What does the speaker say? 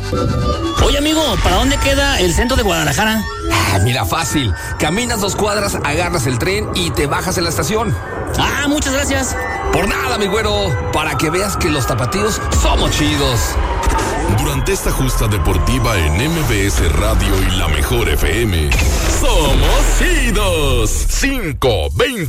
Oye, amigo, ¿para dónde queda el centro de Guadalajara? Mira, fácil. Caminas 2 cuadras, agarras el tren y te bajas en la estación. Muchas gracias. Por nada, mi güero. Para que veas que los tapatíos somos chidos. Durante esta justa deportiva en MBS Radio y La Mejor FM, somos chidos. 5:20.